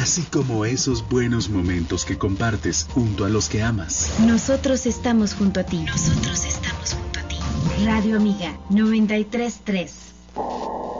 así como esos buenos momentos que compartes junto a los que amas. Nosotros estamos junto a ti. Nosotros estamos junto a ti. Radio Amiga 93.3.